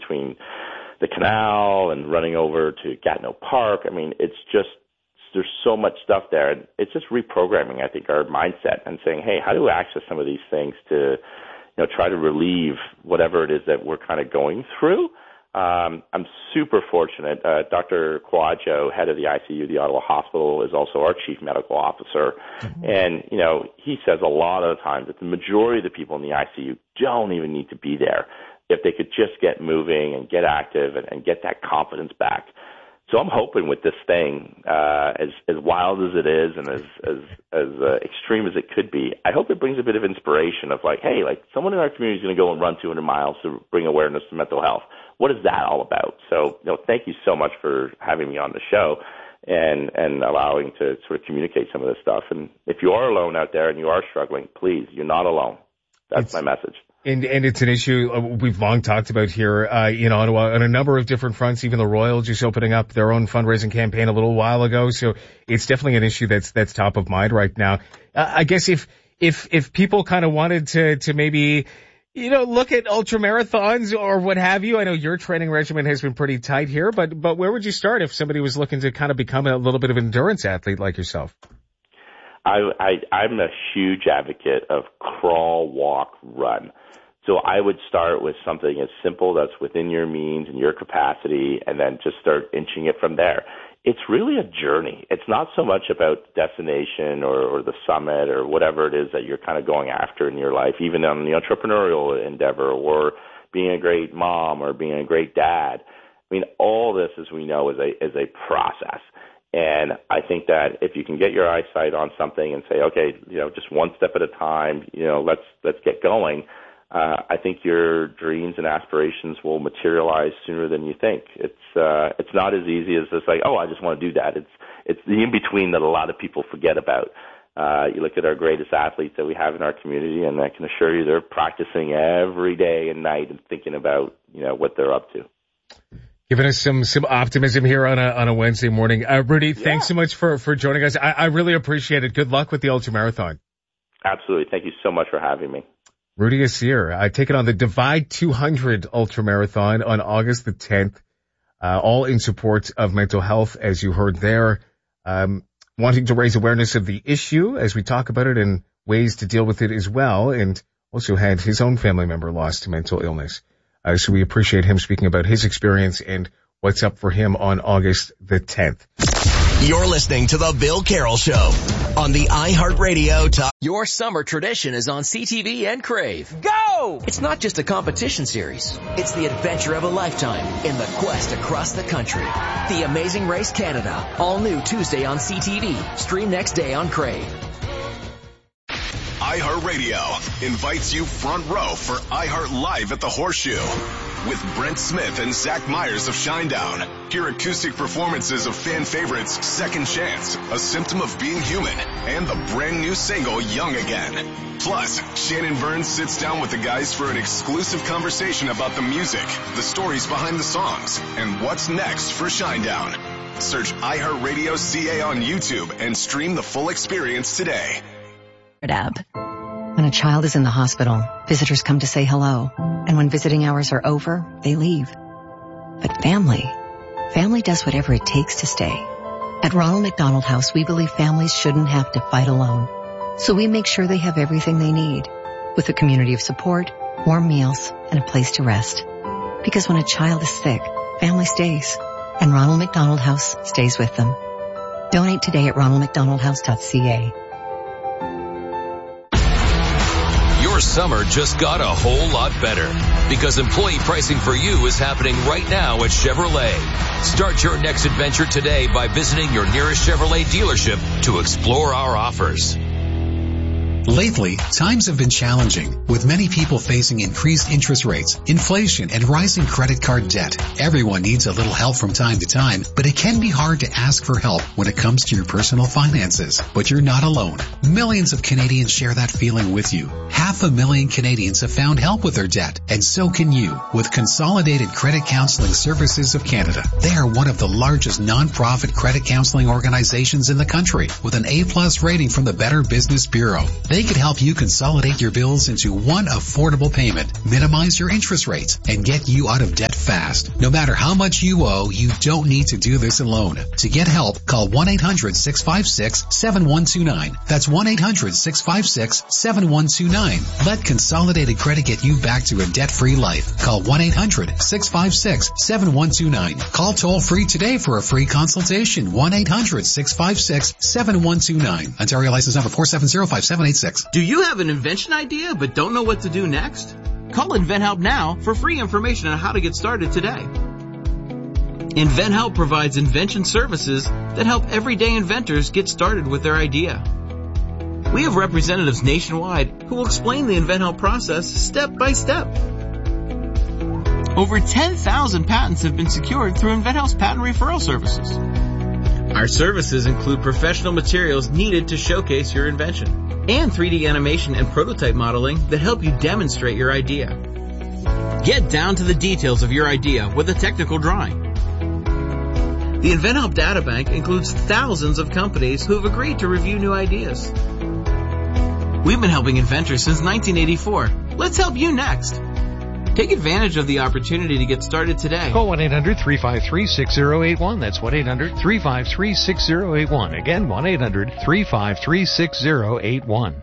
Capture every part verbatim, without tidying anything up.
between the canal and running over to Gatineau Park. I mean, it's just, there's so much stuff there. And it's just reprogramming, I think, our mindset and saying, hey, how do we access some of these things to, you know, try to relieve whatever it is that we're kind of going through. Um, I'm super fortunate. Uh, Doctor Quadjo, head of the I C U, the Ottawa Hospital, is also our chief medical officer. Mm-hmm. And, you know, he says a lot of the times that the majority of the people in the I C U don't even need to be there if they could just get moving and get active and, and get that confidence back. So I'm hoping with this thing, uh, as, as wild as it is and as, as, as uh, extreme as it could be, I hope it brings a bit of inspiration of like, hey, like someone in our community is going to go and run two hundred miles to bring awareness to mental health. What is that all about? So, you know, thank you so much for having me on the show and, and allowing to sort of communicate some of this stuff. And if you are alone out there and you are struggling, please, you're not alone. That's it's, my message. And, and it's an issue we've long talked about here, uh, in Ottawa on a number of different fronts. Even the Royal just opening up their own fundraising campaign a little while ago. So it's definitely an issue that's, that's top of mind right now. Uh, I guess if, if, if people kind of wanted to, to maybe, you know, look at ultra marathons or what have you. I know your training regimen has been pretty tight here, but, but where would you start if somebody was looking to kind of become a little bit of an endurance athlete like yourself? I, I, I'm a huge advocate of crawl, walk, run. So I would start with something as simple that's within your means and your capacity, and then just start inching it from there. It's really a journey. It's not so much about destination or, or the summit or whatever it is that you're kind of going after in your life, even on the entrepreneurial endeavor or being a great mom or being a great dad. I mean, all this, as we know, is a is a process. And I think that if you can get your eyesight on something and say, okay, you know, just one step at a time, you know, let's let's get going. Uh, I think your dreams and aspirations will materialize sooner than you think. It's uh, it's not as easy as just like, oh, I just want to do that. It's it's the in between that a lot of people forget about. Uh, you look at our greatest athletes that we have in our community, and I can assure you they're practicing every day and night and thinking about, you know, what they're up to. Giving us some some optimism here on a on a Wednesday morning. Uh, Rudy, thanks yeah. so much for for joining us. I, I really appreciate it. Good luck with the ultramarathon. Absolutely. Thank you so much for having me. Rudy Assir, I take it on the Divide two hundred Ultramarathon on August the tenth, uh, all in support of mental health, as you heard there, um, wanting to raise awareness of the issue as we talk about it and ways to deal with it as well, and also had his own family member lost to mental illness. Uh, so we appreciate him speaking about his experience and what's up for him on August the tenth. You're listening to The Bill Carroll Show on the iHeartRadio Top. Your summer tradition is on C T V and Crave. Go! It's not just a competition series. It's the adventure of a lifetime in the quest across the country. The Amazing Race Canada. All new Tuesday on C T V. Stream next day on Crave. iHeartRadio invites you front row for iHeart Live at the Horseshoe with Brent Smith and Zach Myers of Shinedown. Hear acoustic performances of fan favorites Second Chance, A Symptom of Being Human, and the brand new single Young Again. Plus, Shannon Burns sits down with the guys for an exclusive conversation about the music, the stories behind the songs, and what's next for Shinedown. Search iHeartRadio C A on YouTube and stream the full experience today. When a child is in the hospital, visitors come to say hello. And when visiting hours are over, they leave. But family, family does whatever it takes to stay. At Ronald McDonald House, we believe families shouldn't have to fight alone. So we make sure they have everything they need, with a community of support, warm meals, and a place to rest. Because when a child is sick, family stays. And Ronald McDonald House stays with them. Donate today at ronald mcdonald house dot c a. Your summer just got a whole lot better because employee pricing for you is happening right now at Chevrolet. Start your next adventure today by visiting your nearest Chevrolet dealership to explore our offers. Lately, times have been challenging, with many people facing increased interest rates, inflation, and rising credit card debt. Everyone needs a little help from time to time, but it can be hard to ask for help when it comes to your personal finances. But you're not alone. Millions of Canadians share that feeling with you. Half a million Canadians have found help with their debt, and so can you with Consolidated Credit Counseling Services of Canada. They are one of the largest non-profit credit counseling organizations in the country with an A plus rating from the Better Business Bureau. They They could help you consolidate your bills into one affordable payment, minimize your interest rates, and get you out of debt fast. No matter how much you owe, you don't need to do this alone. To get help, call one eight hundred six five six seven one two nine. That's one eight hundred six five six seven one two nine. Let Consolidated Credit get you back to a debt-free life. Call one eight hundred six five six seven one two nine. Call toll free today for a free consultation. one eight hundred six five six seven one two nine. Ontario license number four seven zero five seven eight six. Do you have an invention idea but don't know what to do next? Call InventHelp now for free information on how to get started today. InventHelp provides invention services that help everyday inventors get started with their idea. We have representatives nationwide who will explain the InventHelp process step by step. Over ten thousand patents have been secured through InventHelp's patent referral services. Our services include professional materials needed to showcase your invention and three D animation and prototype modeling that help you demonstrate your idea. Get down to the details of your idea with a technical drawing. The InventHelp Databank includes thousands of companies who have agreed to review new ideas. We've been helping inventors since nineteen eighty-four. Let's help you next. Take advantage of the opportunity to get started today. Call one eight hundred three five three six zero eight one. That's one eight hundred three five three six zero eight one. Again, one eight hundred three five three six zero eight one.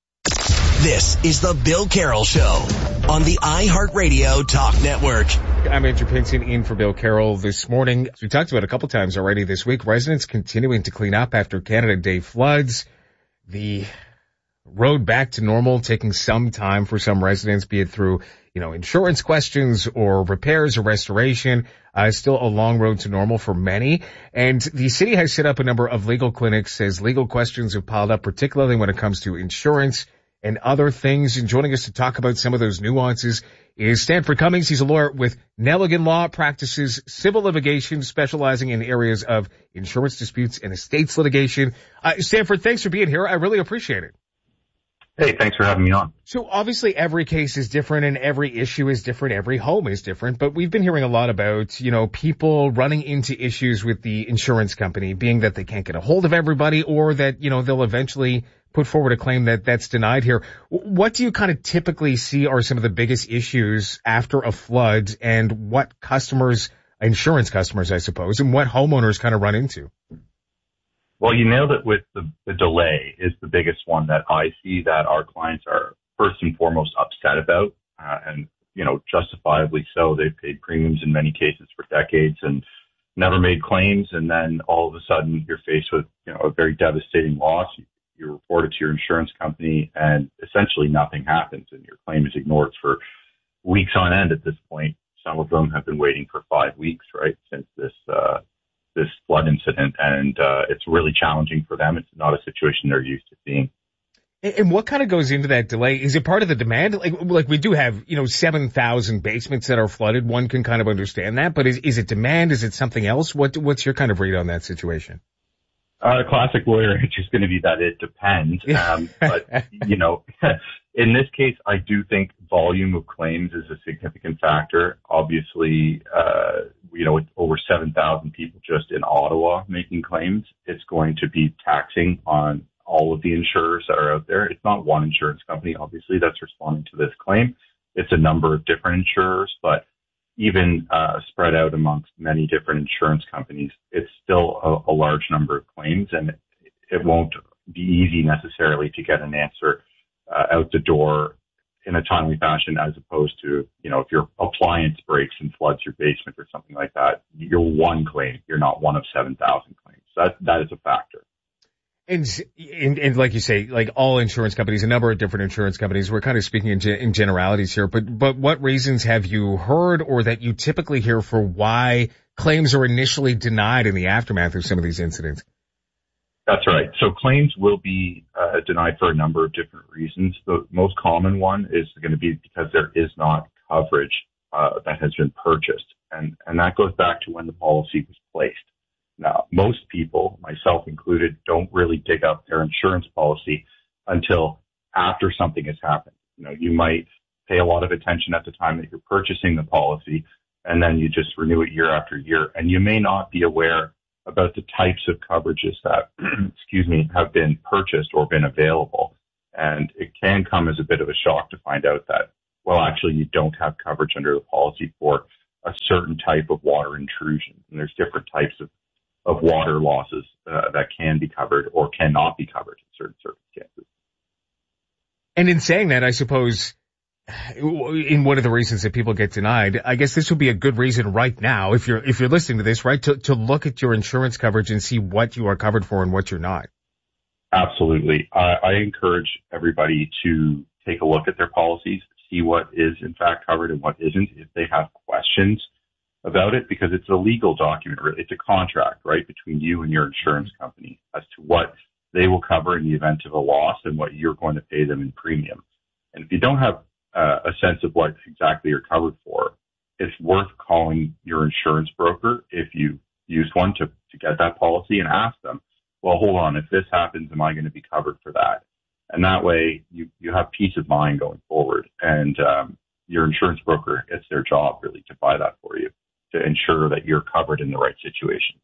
This is the Bill Carroll Show on the iHeartRadio Talk Network. I'm Andrew Pinson in for Bill Carroll this morning. As we talked about a couple times already this week, residents continuing to clean up after Canada Day floods. The road back to normal taking some time for some residents, be it through, you know, insurance questions or repairs or restoration. Uh, still a long road to normal for many. And the city has set up a number of legal clinics as legal questions have piled up, particularly when it comes to insurance and other things. And joining us to talk about some of those nuances is Stanford Cummings. He's a lawyer with Nelligan Law, practices civil litigation, specializing in areas of insurance disputes and estates litigation. Uh, Stanford, thanks for being here. I really appreciate it. Hey, thanks for having me on. So obviously every case is different and every issue is different. Every home is different, but we've been hearing a lot about, you know, people running into issues with the insurance company, being that they can't get a hold of everybody or that, you know, they'll eventually put forward a claim that that's denied here. What do you kind of typically see are some of the biggest issues after a flood, and what customers, insurance customers, I suppose, and what homeowners kind of run into? Well, you nailed it with the, the delay is the biggest one that I see that our clients are first and foremost upset about, uh, and, you know, justifiably so. They've paid premiums in many cases for decades and never made claims. And then all of a sudden you're faced with, you know, a very devastating loss. You, you report it to your insurance company and essentially nothing happens and your claim is ignored for weeks on end at this point. Some of them have been waiting for five weeks, right, since this, uh, this flood incident, and uh, it's really challenging for them. It's not a situation they're used to seeing. And what kind of goes into that delay? Is it part of the demand? Like, like we do have, you know, seven thousand basements that are flooded. One can kind of understand that, but is, is it demand? Is it something else? What, what's your kind of read on that situation? Uh, the classic lawyer is just going to be that it depends. Um, but, you know, in this case, I do think volume of claims is a significant factor. Obviously, uh, you know, with over seven thousand people just in Ottawa making claims, it's going to be taxing on all of the insurers that are out there. It's not one insurance company, obviously, that's responding to this claim. It's a number of different insurers, but even uh, spread out amongst many different insurance companies, it's still a, a large number of claims, and it, it won't be easy necessarily to get an answer uh, out the door in a timely fashion, as opposed to, you know, if your appliance breaks and floods your basement or something like that, you're one claim. You're not one of seven thousand claims. That, that is a factor. And, and, and like you say, like all insurance companies, a number of different insurance companies, we're kind of speaking in, in generalities here, but, but what reasons have you heard or that you typically hear for why claims are initially denied in the aftermath of some of these incidents? That's right. So claims will be uh, denied for a number of different reasons. The most common one is going to be because there is not coverage uh, that has been purchased. And, and that goes back to when the policy was placed. Now, most people, myself included, don't really dig up their insurance policy until after something has happened. You know, you might pay a lot of attention at the time that you're purchasing the policy, and then you just renew it year after year. And you may not be aware about the types of coverages that, excuse me, have been purchased or been available. And it can come as a bit of a shock to find out that, well, actually you don't have coverage under the policy for a certain type of water intrusion. And there's different types of, of water losses uh, that can be covered or cannot be covered in certain circumstances. And in saying that, I suppose in one of the reasons that people get denied, I guess this would be a good reason right now, if you're, if you're listening to this, right, to, to look at your insurance coverage and see what you are covered for and what you're not. Absolutely. I, I encourage everybody to take a look at their policies, see what is in fact covered and what isn't, if they have questions about it, because it's a legal document. It's a contract, right, between you and your insurance company as to what they will cover in the event of a loss and what you're going to pay them in premium. And if you don't have uh, a sense of what exactly you're covered for, it's worth calling your insurance broker if you used one to, to get that policy and ask them, well, hold on, if this happens, am I going to be covered for that? And that way you, you have peace of mind going forward. And um, your insurance broker, it's their job really to buy that for you, to ensure that you're covered in the right situation.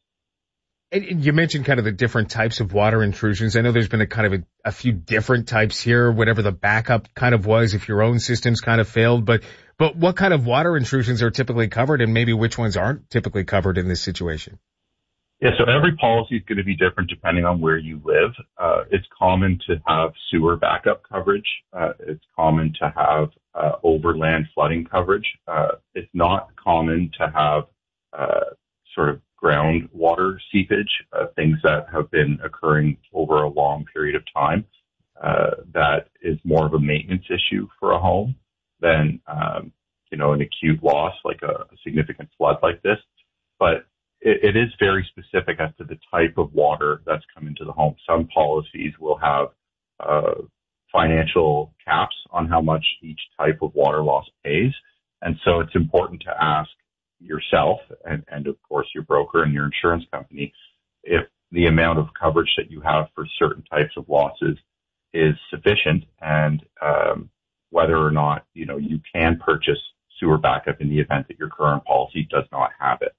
And you mentioned kind of the different types of water intrusions. I know there's been a kind of a, a few different types here, whatever the backup kind of was, if your own systems kind of failed. But but what kind of water intrusions are typically covered, and maybe which ones aren't typically covered in this situation? Yeah, so every policy is going to be different depending on where you live. Uh, it's common to have sewer backup coverage. Uh, it's common to have uh, overland flooding coverage. Uh, it's not common to have uh, sort of groundwater seepage, uh, things that have been occurring over a long period of time. Uh, that is more of a maintenance issue for a home than, um, you know, an acute loss like a, a significant flood like this. But it, it is very specific as to the type of water that's come into the home. Some policies will have uh, financial caps on how much each type of water loss pays. And so it's important to ask yourself and, and of course your broker and your insurance company if the amount of coverage that you have for certain types of losses is sufficient, and um, whether or not, you know, you can purchase sewer backup in the event that your current policy does not have it.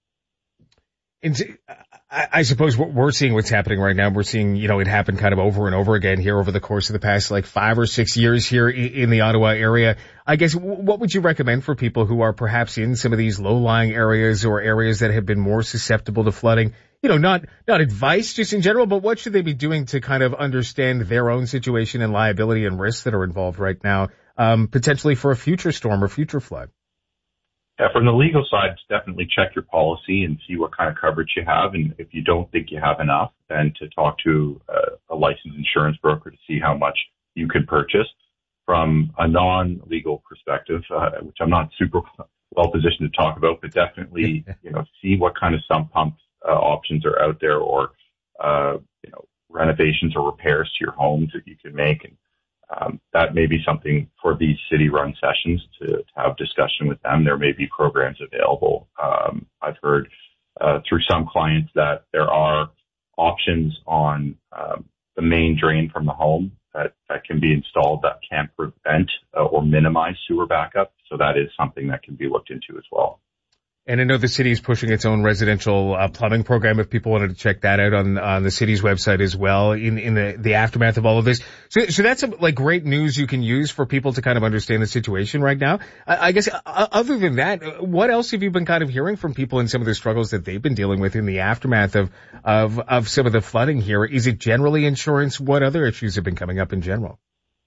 And I, I suppose what we're seeing, what's happening right now, we're seeing, you know, it happen kind of over and over again here over the course of the past like five or six years here in the Ottawa area. I guess, what would you recommend for people who are perhaps in some of these low-lying areas or areas that have been more susceptible to flooding? You know, not, not advice just in general, but what should they be doing to kind of understand their own situation and liability and risks that are involved right now, um, potentially for a future storm or future flood? Yeah, from the legal side, definitely check your policy and see what kind of coverage you have. And if you don't think you have enough, then to talk to a, a licensed insurance broker to see how much you could purchase. From a non-legal perspective, uh, which I'm not super well positioned to talk about, but definitely, you know, see what kind of sump pump uh, options are out there, or, uh, you know, renovations or repairs to your homes that you can make. And Um, that may be something for these city-run sessions to, to have discussion with them. There may be programs available. Um, I've heard uh, through some clients that there are options on um, the main drain from the home that, that can be installed that can prevent uh, or minimize sewer backup. So that is something that can be looked into as well. And I know the city is pushing its own residential uh, plumbing program. If people wanted to check that out on on the city's website as well, in in the the aftermath of all of this. So so that's some, like great news you can use for people to kind of understand the situation right now. I, I guess uh, other than that, what else have you been kind of hearing from people in some of the struggles that they've been dealing with in the aftermath of of of some of the flooding here? Is it generally insurance? What other issues have been coming up in general?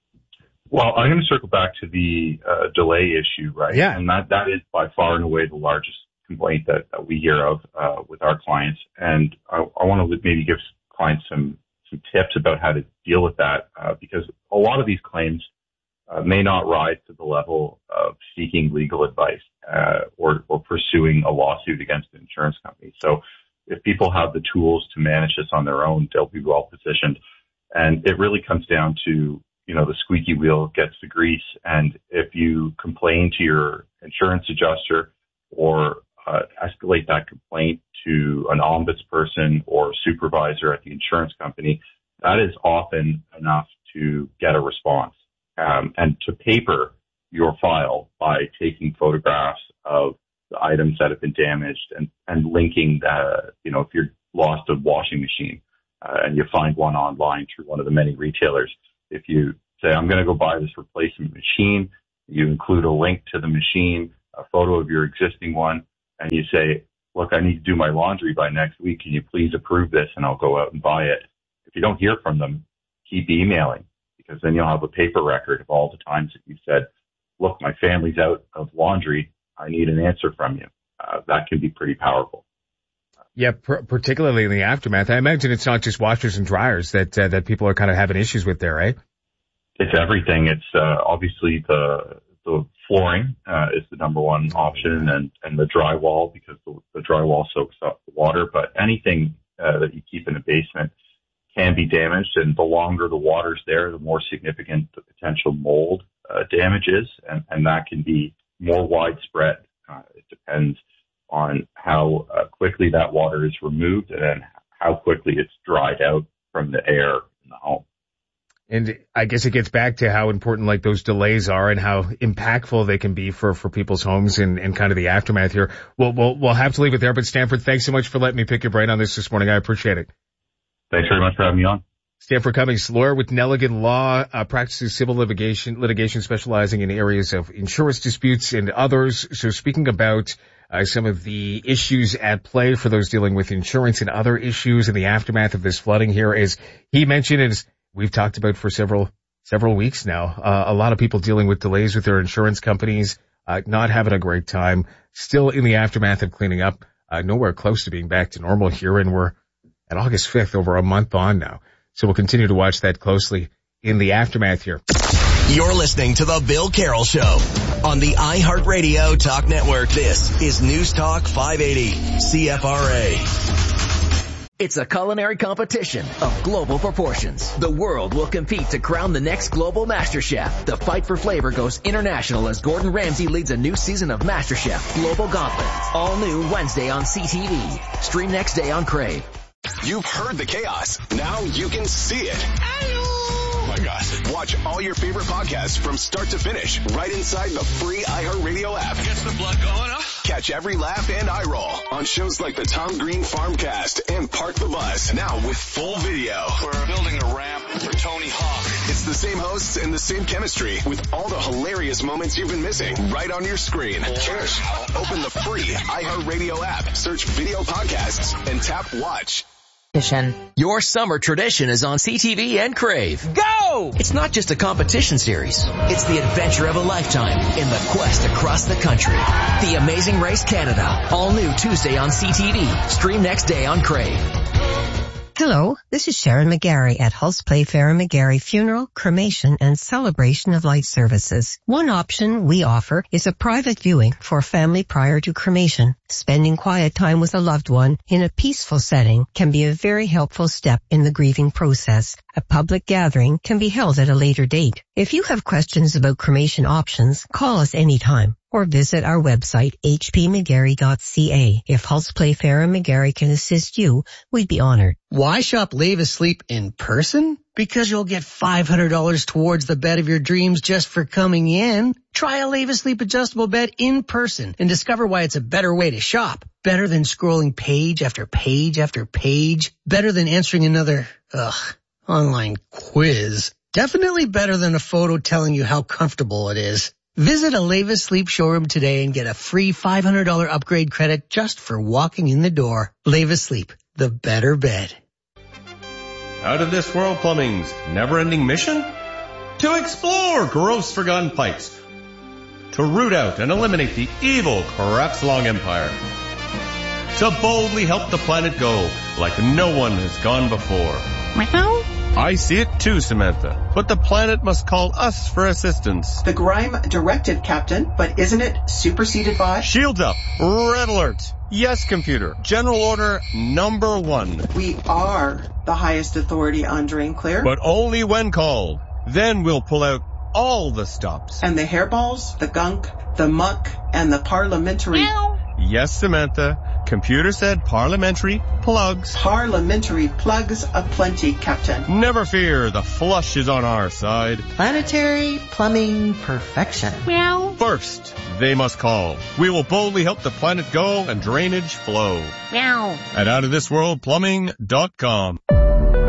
Well, I'm going to circle back to the uh, delay issue, right? Yeah. And that that is by far and away the largest complaint that, that we hear of uh, with our clients. And I, I want to maybe give clients some, some tips about how to deal with that, uh, because a lot of these claims uh, may not rise to the level of seeking legal advice uh, or, or pursuing a lawsuit against an insurance company. So if people have the tools to manage this on their own, they'll be well positioned. And it really comes down to, you know, the squeaky wheel gets the grease. And if you complain to your insurance adjuster or Uh, escalate that complaint to an ombudsperson or supervisor at the insurance company, that is often enough to get a response. Um, and to paper your file by taking photographs of the items that have been damaged and, and linking that, you know, if you're lost a washing machine uh, and you find one online through one of the many retailers, if you say, I'm going to go buy this replacement machine. You include a link to the machine, a photo of your existing one, and you say, look, I need to do my laundry by next week. Can you please approve this? And I'll go out and buy it. If you don't hear from them, keep emailing, because then you'll have a paper record of all the times that you said, look, my family's out of laundry. I need an answer from you. Uh, that can be pretty powerful. Yeah, pr- particularly in the aftermath. I imagine it's not just washers and dryers that uh, that people are kind of having issues with there, right? It's everything. It's uh, obviously the the flooring uh, is the number one option, and, and the drywall, because the, the drywall soaks up the water. But anything uh, that you keep in a basement can be damaged, and the longer the water's there, the more significant the potential mold uh, damage is, and, and that can be more widespread. Uh, it depends on how uh, quickly that water is removed and then how quickly it's dried out from the air in the home. And I guess it gets back to how important like those delays are and how impactful they can be for, for people's homes and, and kind of the aftermath here. We'll, we'll, we'll have to leave it there, but Stanford, thanks so much for letting me pick your brain on this this morning. I appreciate it. Thanks very much for having me on. Stanford Cummings, lawyer with Nelligan Law, uh, practices civil litigation, litigation specializing in areas of insurance disputes and others. So speaking about uh, some of the issues at play for those dealing with insurance and other issues in the aftermath of this flooding here, as he mentioned, as we've talked about for several, several weeks now, uh, a lot of people dealing with delays with their insurance companies, uh, not having a great time, still in the aftermath of cleaning up, uh, nowhere close to being back to normal here. And we're at August fifth, over a month on now. So we'll continue to watch that closely in the aftermath here. You're listening to The Bill Carroll Show on the iHeartRadio Talk Network. This is News Talk five eighty C F R A. It's a culinary competition of global proportions. The world will compete to crown the next global master chef. The fight for flavor goes international as Gordon Ramsay leads a new season of MasterChef Global Gauntlet. All new Wednesday on C T V. Stream next day on Crave. You've heard the chaos. Now you can see it. Oh my gosh. Watch all your favorite podcasts from start to finish right inside the free iHeartRadio app. Gets the blood going, huh? Catch every laugh and eye roll on shows like the Tom Green Farmcast and Park the Bus. Now with full video. We're building a ramp for Tony Hawk. It's the same hosts and the same chemistry with all the hilarious moments you've been missing right on your screen. Cheers. Open the free iHeartRadio app, search video podcasts, and tap watch. Your summer tradition is on C T V and Crave. Go! It's not just a competition series. It's the adventure of a lifetime in the quest across the country. The Amazing Race Canada. All new Tuesday on C T V. Stream next day on Crave. Hello, this is Sharon McGarry at Hulse Playfair and McGarry Funeral, Cremation, and Celebration of Life Services. One option we offer is a private viewing for a family prior to cremation. Spending quiet time with a loved one in a peaceful setting can be a very helpful step in the grieving process. A public gathering can be held at a later date. If you have questions about cremation options, call us anytime or visit our website, h p mcgarry dot c a. If Hulse Playfair and McGarry can assist you, we'd be honored. Why shop Lave Asleep in person? Because you'll get five hundred dollars towards the bed of your dreams just for coming in. Try a Lave Asleep adjustable bed in person and discover why it's a better way to shop. Better than scrolling page after page after page. Better than answering another, ugh, online quiz. Definitely better than a photo telling you how comfortable it is. Visit a Lave Asleep showroom today and get a free five hundred dollars upgrade credit just for walking in the door. Lave Asleep, the better bed. Out of This World Plumbing's never-ending mission? To explore gross forgotten pipes. To root out and eliminate the evil Crapslong Empire. To boldly help the planet go like no one has gone before. Meow. I see it too, Samantha, but the planet must call us for assistance. The Grime directive, Captain, but isn't it superseded by? Shields up. Red alert. Yes, computer. General order number one. We are the highest authority on Drain Clear. But only when called. Then we'll pull out all the stops. And the hairballs, the gunk, the muck, and the parliamentary... Meow. Yes, Samantha. Computer said parliamentary plugs. Parliamentary plugs aplenty, Captain. Never fear, the flush is on our side. Planetary plumbing perfection. Meow. First, they must call. We will boldly help the planet go and drainage flow. Meow. At out of this world plumbing dot com.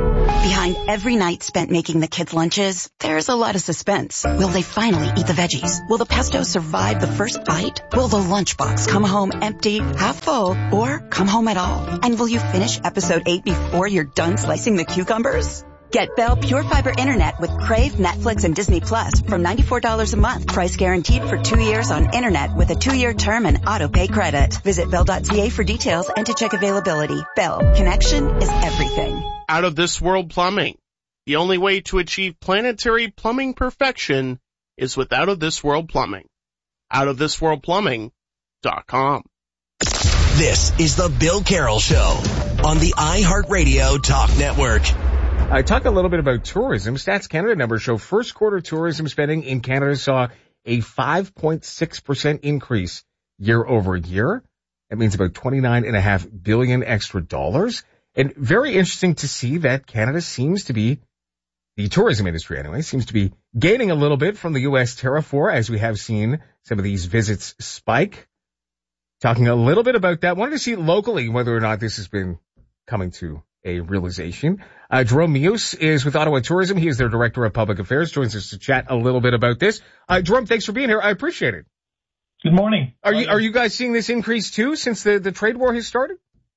Behind every night spent making the kids' lunches, there's a lot of suspense. Will they finally eat the veggies? Will the pesto survive the first bite? Will the lunchbox come home empty, half full, or come home at all? And will you finish episode eight before you're done slicing the cucumbers? Get Bell Pure Fiber Internet with Crave, Netflix, and Disney Plus from ninety-four dollars a month. Price guaranteed for two years on internet with a two-year term and auto-pay credit. Visit bell dot c a for details and to check availability. Bell. Connection is everything. Out of This World Plumbing. The only way to achieve planetary plumbing perfection is with Out of This World Plumbing. out of this world plumbing dot com. This is the Bill Carroll Show on the iHeartRadio Talk Network. I talked a little bit about tourism. Stats Canada numbers show first quarter tourism spending in Canada saw a five point six percent increase year over year. That means about twenty-nine point five billion extra dollars. And very interesting to see that Canada seems to be, the tourism industry anyway, seems to be gaining a little bit from the U S tariff war as we have seen some of these visits spike. Talking a little bit about that. Wanted to see locally whether or not this has been coming to a realization. Uh, Jerome Mius is with Ottawa Tourism. He is their Director of Public Affairs. Joins us to chat a little bit about this. Uh, Jerome, thanks for being here. I appreciate it. Good morning. Are you, are you guys seeing this increase too since the, the trade war has started?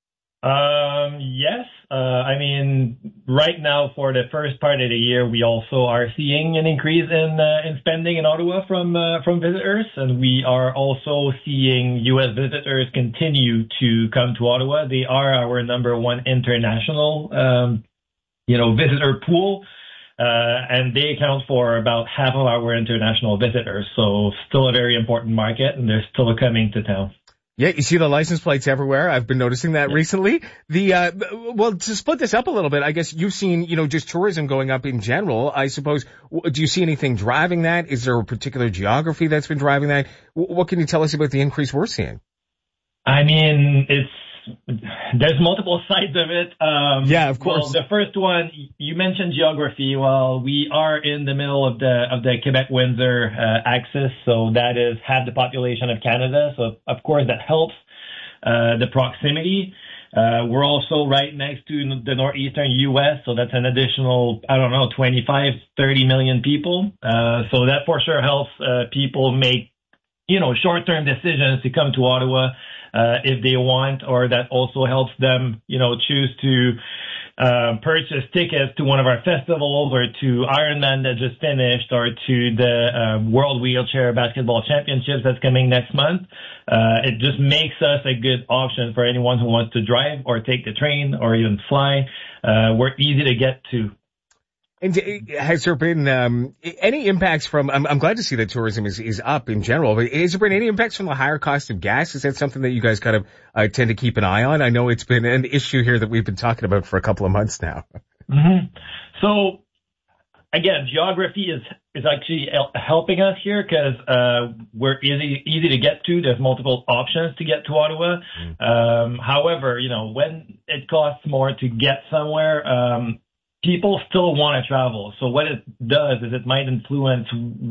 Um, yes. Uh, I mean, right now for the first part of the year, we also are seeing an increase in, uh, in spending in Ottawa from, uh, from visitors. And we are also seeing U S visitors continue to come to Ottawa. They are our number one international, um, you know, visitor pool. Uh, and they account for about half of our international visitors. So still a very important market, and they're still coming to town. Yeah, you see the license plates everywhere. I've been noticing that yeah. recently. The, uh, well, to split this up a little bit, I guess you've seen, you know, just tourism going up in general. I suppose, do you see anything driving that? Is there a particular geography that's been driving that? What can you tell us about the increase we're seeing? I mean, it's, there's multiple sides of it. Um, yeah, of course. Well, the first one, you mentioned geography. Well, we are in the middle of the of the Quebec-Windsor uh, axis, so that is half the population of Canada. So, of course, that helps uh, the proximity. Uh, we're also right next to the northeastern U S, so that's an additional, I don't know, twenty-five, thirty million people. Uh, so that for sure helps uh, people make, you know, short-term decisions to come to Ottawa. Uh, if they want, or that also helps them, you know, choose to uh, purchase tickets to one of our festivals or to Ironman that just finished or to the uh, World Wheelchair Basketball Championships that's coming next month. Uh, it just makes us a good option for anyone who wants to drive or take the train or even fly. Uh, we're easy to get to. And has there been um, any impacts from, I'm, I'm glad to see that tourism is, is up in general, but has there been any impacts from the higher cost of gas? Is that something that you guys kind of uh, tend to keep an eye on? I know it's been an issue here that we've been talking about for a couple of months now. Mm-hmm. So, again, geography is, is actually helping us here because uh, we're easy, easy to get to. There's multiple options to get to Ottawa. Mm-hmm. Um, however, you know, when it costs more to get somewhere, um, people still want to travel. So what it does is it might influence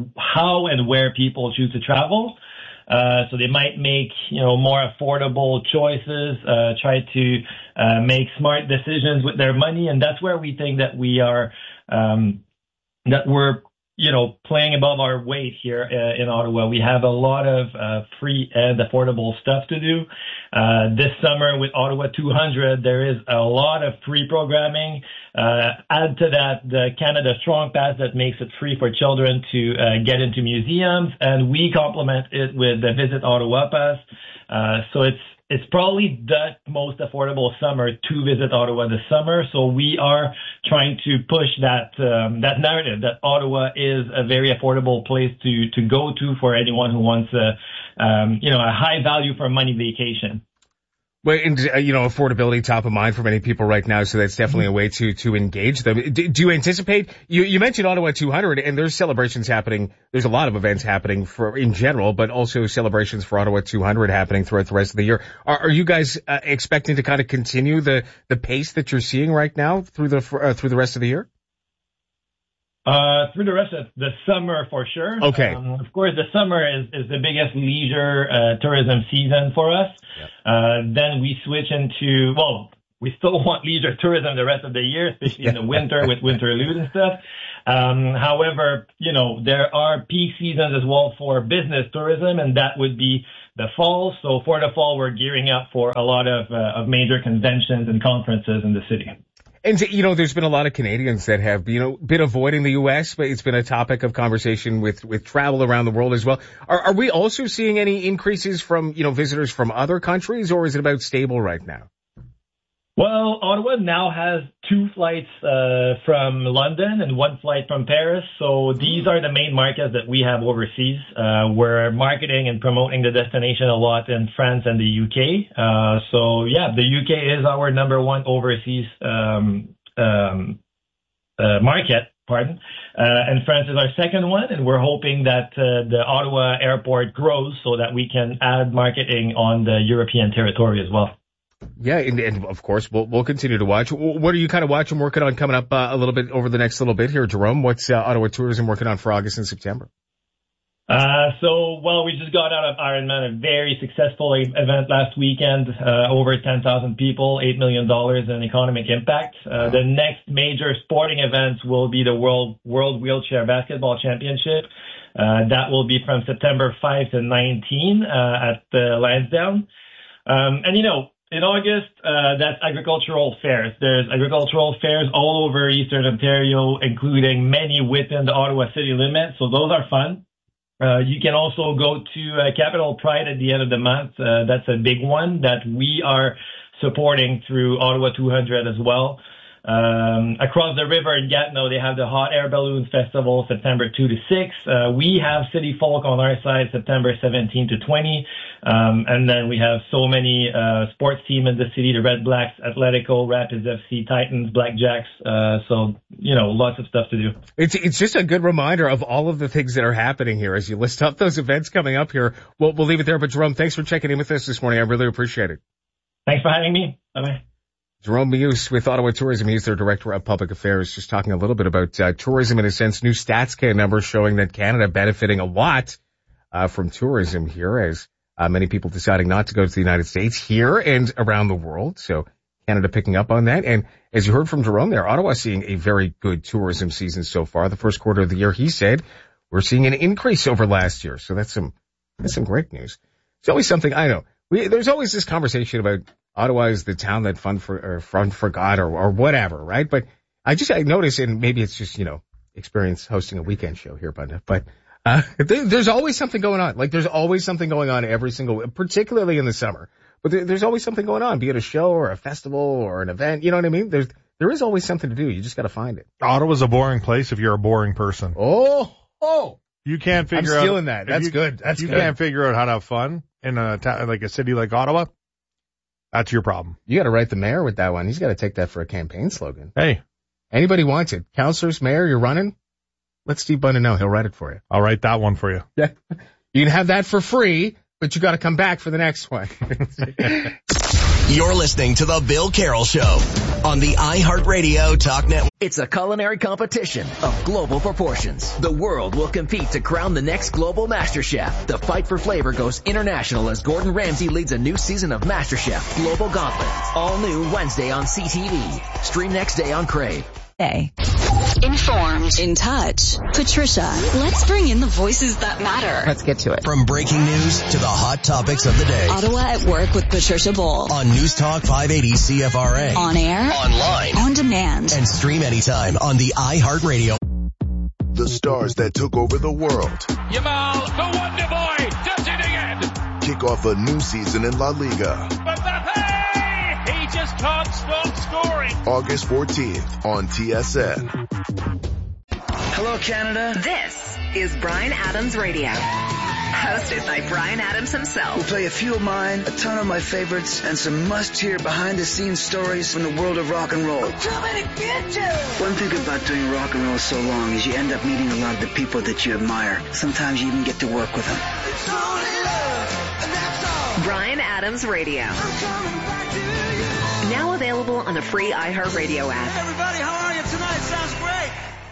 how and where people choose to travel. Uh, so they might make, you know, more affordable choices, uh, try to, uh, make smart decisions with their money. And that's where we think that we are, um, that we're, you know, playing above our weight here uh, in Ottawa. We have a lot of uh, free and affordable stuff to do. Uh, this summer with Ottawa two hundred, there is a lot of free programming. Uh, add to that the Canada Strong Pass that makes it free for children to uh, get into museums, and we complement it with the Visit Ottawa Pass. Uh, so it's It's probably the most affordable summer to visit Ottawa this summer. So we are trying to push that um, that narrative that Ottawa is a very affordable place to to go to for anyone who wants a um, you know a high value for money vacation. Well, and, uh, you know, affordability top of mind for many people right now, so that's definitely a way to, to engage them. Do, do you anticipate, you, you mentioned Ottawa two hundred, and there's celebrations happening, there's a lot of events happening for, in general, but also celebrations for Ottawa two hundred happening throughout the rest of the year. Are, are you guys uh, expecting to kind of continue the, the pace that you're seeing right now through the, uh, through the rest of the year? Uh, through the rest of the summer, for sure. Okay. Um, of course, the summer is, is the biggest leisure uh, tourism season for us. Yep. Uh, then we switch into, well, we still want leisure tourism the rest of the year, especially in the winter with Winterlude and stuff. Um, however, you know, there are peak seasons as well for business tourism, and that would be the fall. So for the fall, we're gearing up for a lot of, uh, of major conventions and conferences in the city. And, you know, there's been a lot of Canadians that have, you know, been avoiding the U S, but it's been a topic of conversation with, with travel around the world as well. Are, are we also seeing any increases from, you know, visitors from other countries, or is it about stable right now? Well, Ottawa now has two flights uh, from London and one flight from Paris. So these are the main markets that we have overseas. Uh, we're marketing and promoting the destination a lot in France and the U K. Uh, so yeah, the U K is our number one overseas um, um, uh, market. Pardon. Uh, and France is our second one, and we're hoping that uh, the Ottawa airport grows so that we can add marketing on the European territory as well. Yeah, and, and of course, we'll, we'll continue to watch. What are you kind of watching, working on coming up uh, a little bit over the next little bit here, Jerome? What's uh, Ottawa Tourism working on for August and September? Uh, so, well, we just got out of Ironman, a very successful event last weekend, uh, over ten thousand people, eight million dollars in economic impact. Uh, the next major sporting events will be the World, World Wheelchair Basketball Championship. Uh, that will be from September fifth to nineteenth, uh, at uh, Lansdowne. Um, and you know, in August, uh, that's agricultural fairs. There's agricultural fairs all over Eastern Ontario, including many within the Ottawa city limits. So those are fun. Uh, you can also go to uh, Capital Pride at the end of the month. Uh, that's a big one that we are supporting through Ottawa two hundred as well. Um, across the river in Gatineau, they have the Hot Air Balloon Festival, September second to sixth. Uh, we have City Folk on our side, September seventeenth to twentieth. Um, and then we have so many, uh, sports teams in the city, the Red Blacks, Atletico, Rapids F C, Titans, Blackjacks. Uh, so, you know, lots of stuff to do. It's, it's just a good reminder of all of the things that are happening here as you list up those events coming up here. We'll, we'll leave it there. But Jerome, thanks for checking in with us this morning. I really appreciate it. Thanks for having me. Bye-bye. Jerome Muse with Ottawa Tourism. He's their Director of Public Affairs, just talking a little bit about uh, tourism in a sense. New StatsCan numbers showing that Canada benefiting a lot uh, from tourism here, as uh, many people deciding not to go to the United States here and around the world. So Canada picking up on that. And as you heard from Jerome there, Ottawa seeing a very good tourism season so far. The first quarter of the year, he said, we're seeing an increase over last year. So that's some that's some great news. It's always something, I know. We, there's always this conversation about Ottawa is the town that fun for, or fun forgot or, or whatever, right? But I just, I notice, and maybe it's just, you know, experience hosting a weekend show here, but, but, uh, there, there's always something going on. Like there's always something going on every single, particularly in the summer, but there, there's always something going on, be it a show or a festival or an event. You know what I mean? There's, there is always something to do. You just got to find it. Ottawa's a boring place if you're a boring person. Oh, oh. You can't figure out. I'm stealing out, that. That's you, good. That's you good. can't figure out how to have fun in a ta- like a city like Ottawa. That's your problem. You got to write the mayor with that one. He's got to take that for a campaign slogan. Hey, anybody wants it? Councilors, mayor, you're running? Let Steve Bunnan know. He'll write it for you. I'll write that one for you. Yeah. You can have that for free, but you got to come back for the next one. You're listening to The Bill Carroll Show on the iHeartRadio Talk Network. It's a culinary competition of global proportions. The world will compete to crown the next global master chef. The fight for flavor goes international as Gordon Ramsay leads a new season of MasterChef Global Gauntlet. All new Wednesday on C T V. Stream next day on Crave. Hey. Informed, in touch. Patricia, let's bring in the voices that matter. Let's get to it. From breaking news to the hot topics of the day. Ottawa at Work with Patricia Bowl. On News Talk five eighty C F R A. On air. Online. On demand. And stream anytime on the iHeartRadio. The stars that took over the world. Yamal, the Wonder Boy, does it again. Kick off a new season in La Liga. Mbappe, he just can't stop scoring. August fourteenth on T S N. Hello, Canada. This is Bryan Adams Radio. Hosted by Bryan Adams himself. We'll play a few of mine, a ton of my favorites, and some must-hear behind-the-scenes stories from the world of rock and roll. Coming to get you! One thing about doing rock and roll so long is you end up meeting a lot of the people that you admire. Sometimes you even get to work with them. It's only love, and that's all. Bryan Adams Radio. I'm coming back to you. Now available on the free iHeartRadio app. Hey, everybody, how are you tonight? Sounds great.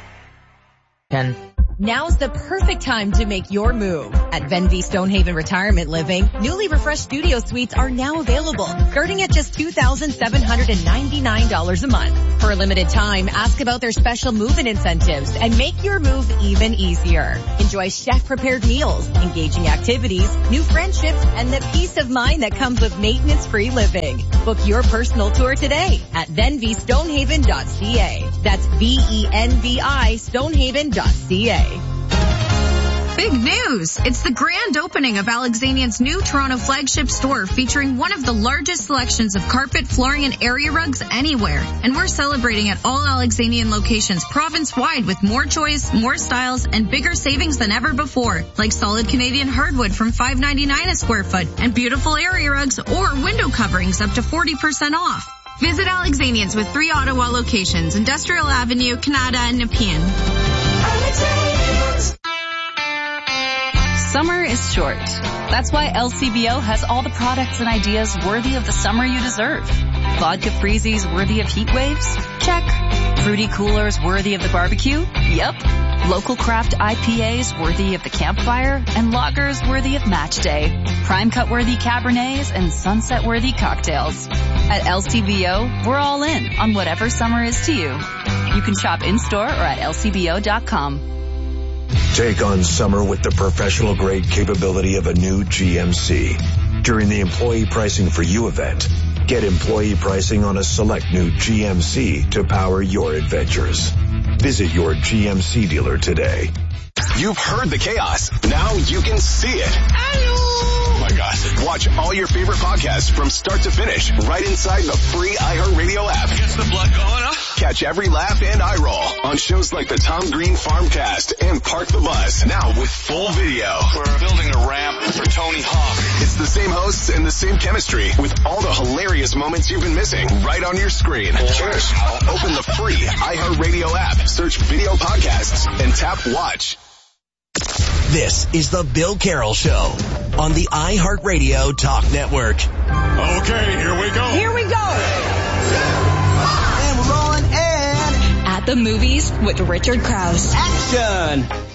ten. Now's the perfect time to make your move. At Venvy Stonehaven Retirement Living, newly refreshed studio suites are now available. starting at just two thousand seven hundred ninety-nine dollars a month. For a limited time, ask about their special move-in incentives and make your move even easier. Enjoy chef-prepared meals, engaging activities, new friendships, and the peace of mind that comes with maintenance-free living. Book your personal tour today at venvi stonehaven dot c a. That's V E N V I stonehaven dot c a. Big news! It's the grand opening of Alexanian's new Toronto flagship store featuring one of the largest selections of carpet, flooring, and area rugs anywhere. And we're celebrating at all Alexanian locations province-wide with more choice, more styles, and bigger savings than ever before. Like solid Canadian hardwood from five ninety-nine a square foot and beautiful area rugs or window coverings up to forty percent off. Visit Alexanian's with three Ottawa locations, Industrial Avenue, Canada, and Nepean. Alexanian's. Summer is short. That's why L C B O has all the products and ideas worthy of the summer you deserve. Vodka freezies worthy of heat waves? Check. Fruity coolers worthy of the barbecue? Yep. Local craft I P As worthy of the campfire? And lagers worthy of match day. Prime cut worthy Cabernets and sunset worthy cocktails. At L C B O, we're all in on whatever summer is to you. You can shop in-store or at L C B O dot com. Take on summer with the professional grade capability of a new G M C. During the Employee Pricing for You event, get employee pricing on a select new G M C to power your adventures. Visit your G M C dealer today. You've heard the chaos. Now you can see it. Oh my gosh. Watch all your favorite podcasts from start to finish right inside the free iHeartRadio app. Gets the blood going, huh? Catch every laugh and eye roll on shows like the Tom Green Farmcast and Park the Bus. Now with full video. We're building a ramp for Tony Hawk. It's the same hosts and the same chemistry with all the hilarious moments you've been missing right on your screen. Cheers. Open the free iHeartRadio app, search video podcasts, and tap watch. This is the Bill Carroll Show on the iHeartRadio Talk Network. Okay, here we go. Here we go. And we're rolling in. At the movies with Richard Krause. Action.